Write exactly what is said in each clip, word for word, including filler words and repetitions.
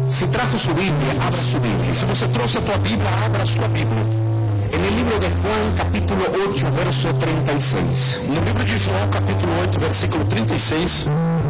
Si trajo su Biblia, abra su Biblia. Se você trouxe a tua Bíblia, abra a sua Bíblia. En el libro de Juan, capítulo ocho, verso treinta y seis. No livro de João, capítulo oito, versículo trinta e seis.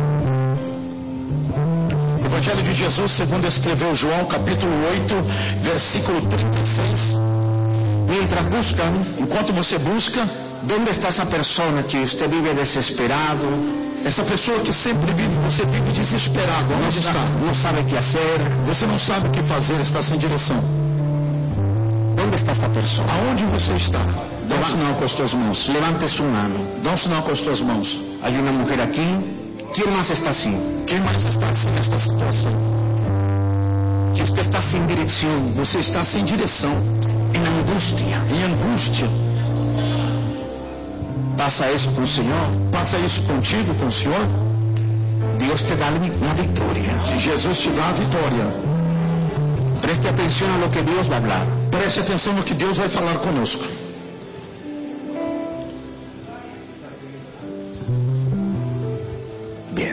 Evangelho de Jesus, segundo escreveu João, capítulo oito, versículo trinta e seis. Mientras buscan, enquanto você busca, ¿dónde está esa persona que usted vive desesperado? Essa pessoa que sempre vive, você vive desesperado. No, Onde está? no sabe qué hacer. Você não sabe o que fazer, está sem direção. ¿Dónde está esta persona? Aonde você está? Dá um sinal com as tuas mãos. Levante su mano. Dá um sinal com as tuas mãos. Hay una mujer aquí. ¿Quién más está así? Quem mais está assim nesta situação? Que usted está sin dirección. Você está sem direção. En angustia. Em angústia. Pasa eso con el Señor. Passa isso contigo, com o Senhor. Dios te da una victoria. Jesus te dá a vitória. Preste atención a lo que Dios va a hablar. Preste atenção no que Deus vai falar conosco. Bien.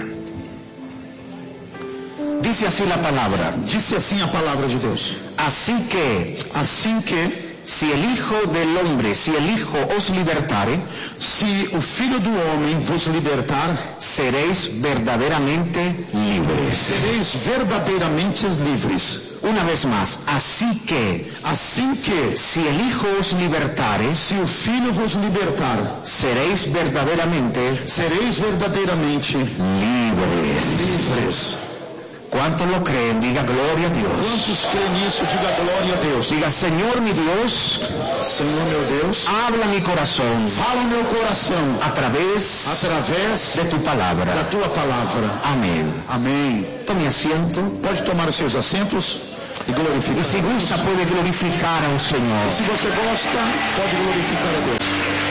Dice así la palabra. Disse assim a palavra de Deus. Así que, assim que, si el Hijo del Hombre, si el Hijo os libertare, se o Filho do Homem vos libertar, seréis verdaderamente libres. Sereis verdadeiramente livres. Una vez más, así que, assim que, si el Hijo os libertare, se o Filho vos libertar, seréis verdaderamente, sereis verdadeiramente libres. Livres. ¿Cuántos lo creen? Diga gloria a Dios. Quantos creem nisso? Diga glória a Deus. Diga, Señor mi Dios, Senhor meu Deus, habla mi corazón. Fala o meu coração a través, através de tu palabra. Da tua palavra. Amém. Amém. Tome asiento. Pode tomar os seus assentos e glorificar. E se gusta, pode glorificar ao Senhor. E se você gosta, pode glorificar a Deus.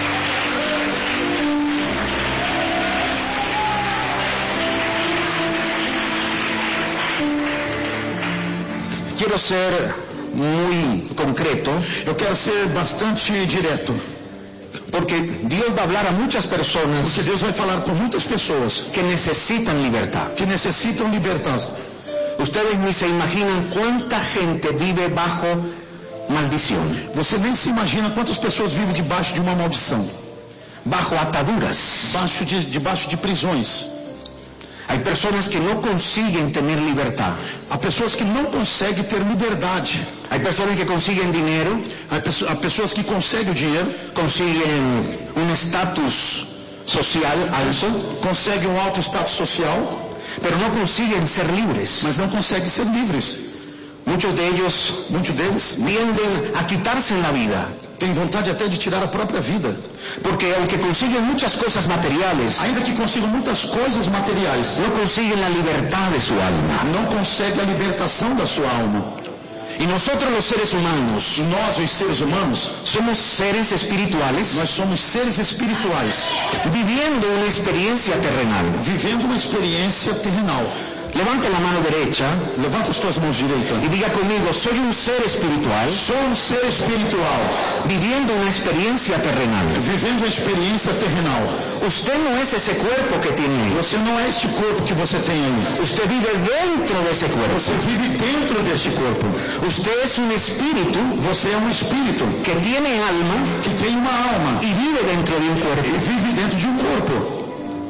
Quiero ser muy concreto. Eu quero ser bastante direto. Porque Dios va a hablar a muchas personas. Porque Deus vai falar com muitas pessoas que necesitan libertad. Que necessitam libertar. Ustedes ni se imaginan cuánta gente vive bajo maldición. Você nem se imagina quantas pessoas vivem debaixo de uma maldição. Bajo ataduras. Baixo de, debaixo de prisões. Há pessoas que não conseguem ter liberdade. Há pessoas que não conseguem ter liberdade. Há pessoas que conseguem dinheiro. Há pessoas que conseguem o dinheiro. Conseguem um status social alto. Conseguem um alto status social. Pero não conseguem ser livres. Mas não conseguem ser livres. Muitos deles, muitos deles, tienden a quitarse na vida. Tem vontade até de tirar a própria vida. Porque aunque consiguen muchas cosas materiales, ainda que consigam muitas coisas materiais, não consiguen a liberdade de sua alma. Não conseguem a libertação da sua alma. E nós, os seres humanos, e nós, os seres humanos, somos seres espirituais. Nós somos seres espirituais, vivendo uma experiência terrenal. Vivendo uma experiência terrenal. Levanta a mão direita. Levanta as tuas mãos direitas. E diga comigo, sou um ser espiritual. Sou um ser espiritual. Vivendo uma experiência terrenal. Vivendo uma experiência terrenal. Usted não é esse corpo que tem aí. Você não é este corpo que você tem aí. Usted vive dentro desse corpo. Você vive dentro deste corpo. Usted é um espírito. Você é um espírito. Que tem alma. Que tem uma alma. E vive dentro de um corpo. E vive dentro de um corpo.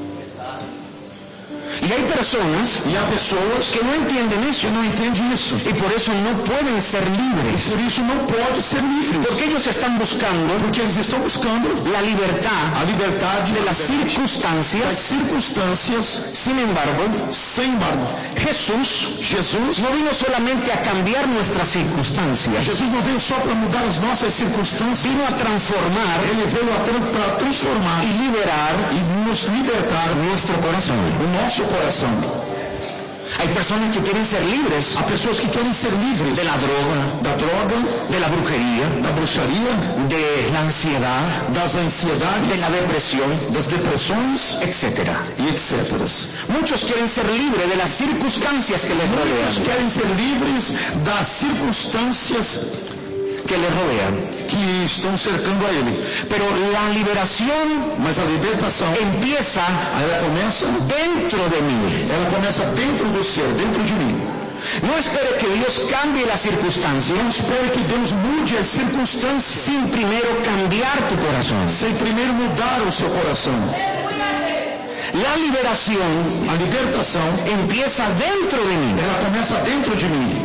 E há pessoas, e há pessoas que não entendem isso, que não entendem isso, e por isso não podem ser livres. E por isso não podem ser livres. Porque eles estão buscando, porque eles estão buscando a liberdade, a liberdade de las circunstâncias, das circunstâncias. Sin embargo, sem embargo, Jesus, Jesus não vino solamente a cambiar nossas circunstâncias. Jesus não veio só para mudar as nossas circunstâncias. Vino a transformar. Ele veio a tra- para transformar e liberar e nos libertar nosso coração. O nosso coração. Há pessoas que querem ser livres. Há pessoas que querem ser livres de la droga, da droga, de la brujeria, da bruxaria, de la ansiedade, das ansiedades, de la depressão, das depressões, etcétera. E etcétera. Muitos querem ser livres de las circunstâncias que les rodeam. Muitos querem ser livres das circunstâncias que le rodean, que estão cercando a ele. Pero la liberación, mas a libertação, empieza, ela começa dentro de mim. Ela começa dentro do ser, dentro de mim. No espere que Dios cambie las circunstancias. Não espere que Deus mude as circunstâncias. Sin primero cambiar tu corazón. Sem primeiro mudar o seu coração. La liberación, a libertação, empieza dentro de mí. Ela começa dentro de mim.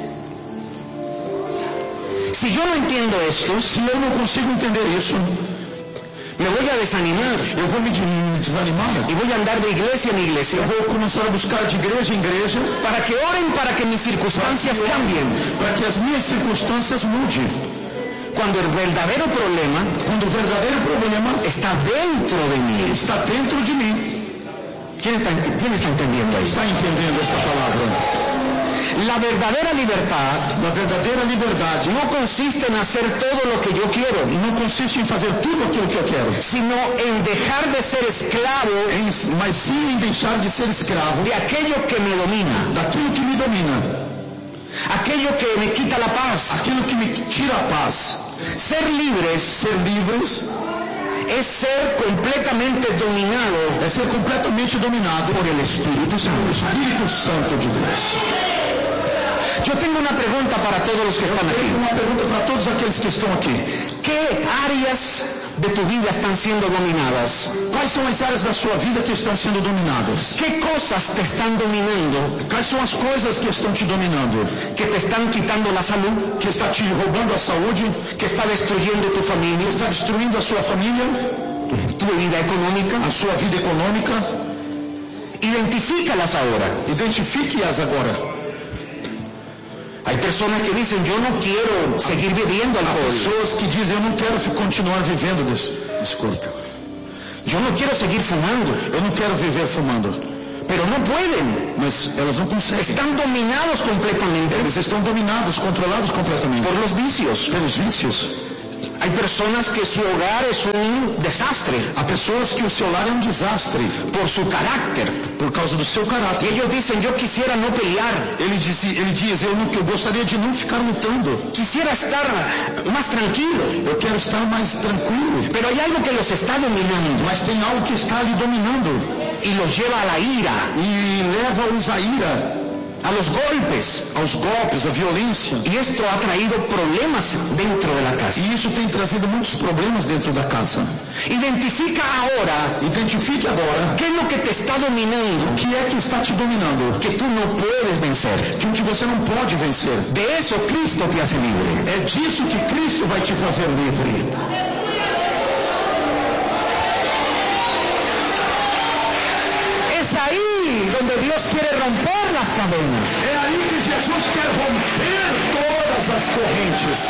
Si yo no entiendo esto, se eu não consigo entender isso, me voy a desanimar. Eu vou me desanimar. Y voy a andar de iglesia en iglesia. Eu vou começar a buscar de igreja em igreja. Para que oren para que mis circunstancias para que, cambien. Para que as minhas circunstâncias mudem. Cuando el verdadero problema, quando o verdadeiro problema está dentro de mí. Está dentro de mim. ¿Quién está, quién está entendiendo ahí? Está entendendo esta palavra? La verdadera libertad, la verdadeira liberdade, no consiste en hacer todo lo que yo quiero, não consiste em fazer tudo aquilo que eu quero, sino en dejar de ser esclavo, em, mas sim em deixar de ser escravo de aquello que me domina, daquilo que me domina, aquello que me quita la paz, aquilo que me tira a paz. Ser libres, ser livres, es ser completamente dominado, é ser completamente dominado por el Espíritu Santo, o Espírito Santo de Deus. Yo tengo una pregunta para todos los que Eu están aquí. Tenho uma pergunta para todos aqueles que estão aqui. ¿Qué áreas de tu vida están siendo dominadas? Quais são as áreas da sua vida que estão sendo dominadas? ¿Qué cosas te están dominando? Quais são as coisas que estão te dominando? Que te están quitando la salud, que está te roubando a saúde, que está destruyendo tu familia, que está destruindo a sua família, tu vida económica, a sua vida econômica. Identifícalas ahora. Identifique-as agora. Hay personas que dicen, yo no quiero seguir viviendo alcohol. Há pessoas que dizem, eu não quero continuar vivendo desse. Desculpa. Yo no quiero seguir fumando. Eu não quero viver fumando. Pero no pueden. Mas elas não conseguem. Están dominados completamente. Eles estão dominados, controlados completamente. Por los vicios. Pelos vícios. Hay personas que su hogar es un desastre. Há pessoas que o seu lar é um desastre. Por su carácter. Por causa do seu caráter. Y ellos dicen, yo quisiera no pelear. Ele diz, ele diz eu, não, eu gostaria de não ficar lutando. Quisiera estar más tranquilo. Eu quero estar mais tranquilo. Pero hay algo que los está dominando. Mas tem algo que está ali dominando. Y los lleva a la ira. E leva-os à ira. A los golpes, aos golpes, à violência. Y esto ha traído problemas dentro de la casa. E isso tem trazido muitos problemas dentro da casa. Identifica ahora, identifique agora, qué es lo que te está dominando, o que é que está te dominando, que tú no puedes vencer, que o que você não pode vencer. De eso Cristo te hace libre. É disso que Cristo vai te fazer livre. Es ahí donde Dios quiere romper las cadenas. É aí que Jesus quer romper todas as correntes.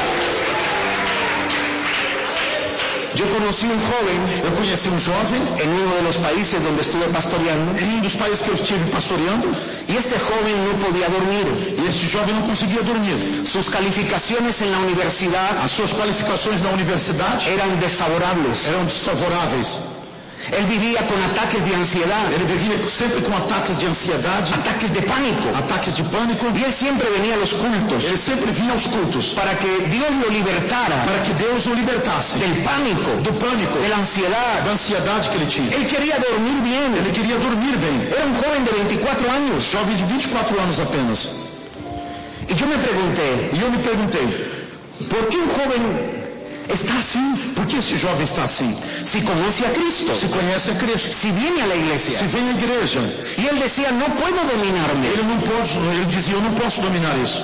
Yo conocí un joven, eu conheci um jovem en uno de los países donde estuve pastoreando, em um dos países que eu estive pastoreando, y este joven no podía dormir. E este jovem não conseguia dormir. Sus calificaciones en la universidad, as suas qualificações na universidade, eran desfavorables. Eram desfavoráveis. Él vivía con ataques de ansiedad. Ele vivia sempre com ataques de ansiedade, ataques de pánico, ataques de pânico. Y él siempre venía a los cultos. Ele sempre vinha aos cultos para que Dios lo libertara, para que Deus o libertasse del pánico, do pânico, de la ansiedad, da ansiedade que ele tinha. Él quería dormir bien. Ele queria dormir bem. Era un joven de veinticuatro años, jovem de vinte e quatro anos apenas. Y yo me pregunté, e eu me perguntei, por qué un joven está assim? Por que esse jovem está assim? Se conoce a Cristo, se conhece a Cristo, se viene a la iglesia, se vem à igreja, y él decía, no puedo dominarme. Ele não pode, ele dizia, eu não posso dominar isso.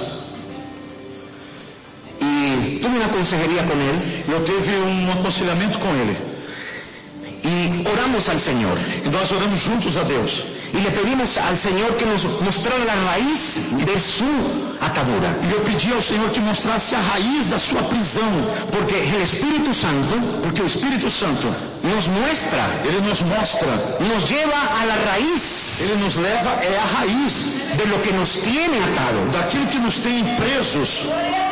E tuve uma consejeria com ele. Eu tive um aconselhamento com ele. Y oramos al Señor. E nós oramos juntos a Deus. Y le pedimos al Señor que nos mostrara la raíz de su atadura. E eu pedi ao Senhor que mostrasse a raiz da sua prisão, porque el Espíritu Santo, porque o Espírito Santo nos muestra, ele nos mostra, nos lleva a la raíz, ele nos leva é a raiz de lo que nos tiene atado, daquilo que nos tem presos.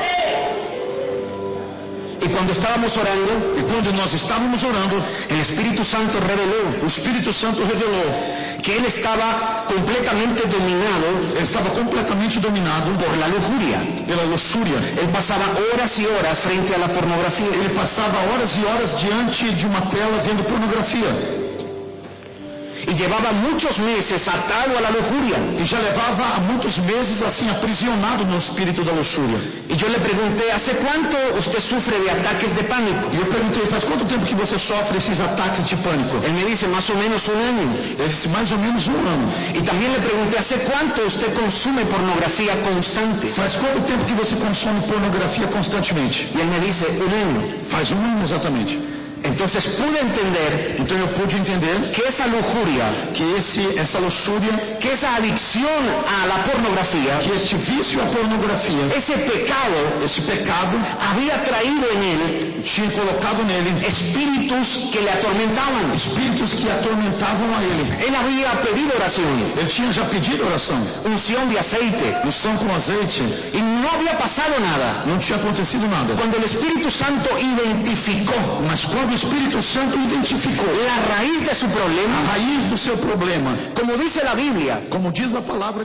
Y cuando estábamos orando, e quando nós estávamos orando, el Espíritu Santo reveló, o Espírito Santo revelou que él estaba completamente dominado, ele estava completamente dominado por la lujuria, pela luxúria. Él pasaba horas y horas frente a la pornografía. Ele passava horas e horas diante de uma tela vendo pornografia. Y y llevaba muchos meses atado a la lujuria. E já levava há muitos meses assim aprisionado no espírito da luxúria. Y yo le pregunté, ¿hace cuánto usted sufre de ataques de pánico? E eu perguntei, faz quanto tempo que você sofre esses ataques de pânico? Él me dice, más o menos un año. Ele disse, mais ou menos um ano. Y también le pregunté, ¿hace cuánto usted consume pornografía constante? Faz quanto tempo que você consome pornografia constantemente? Y él me dice, un año. Faz um ano exatamente. Entonces pude entender, Então eu pude entender que esa lujuria, que esse, essa luxúria, que esa adicción a la pornografía, que este vício à pornografia, ese pecado, esse pecado, había traído en él tinha colocado nele espíritus que le atormentaban. espíritos que atormentavam a ele. Él había pedido oración, Ele tinha já pedido oração, unción de aceite, unção com azeite, y no había pasado nada. não tinha acontecido nada. Cuando el Espíritu Santo identificó Mas quando o Espírito Santo identificou la raíz de su a problema, raiz do seu problema, como dice la Biblia, como diz a palavra,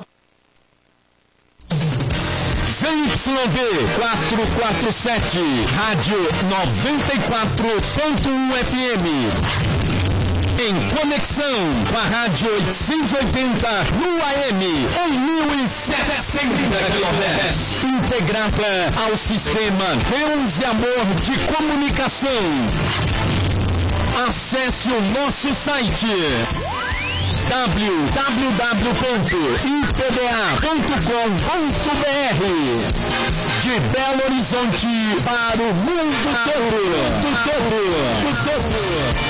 Z Y V quatrocentos e quarenta e sete, Rádio noventa e quatro ponto um F M. Em conexão com a Rádio oitocentos e oitenta no A M, em mil e sessenta quilohertz. Integrada ao sistema Deus e Amor de Comunicação. Acesse o nosso site w w w ponto i p b a ponto com ponto b r. De Belo Horizonte para o mundo todo. Do todo. Do todo.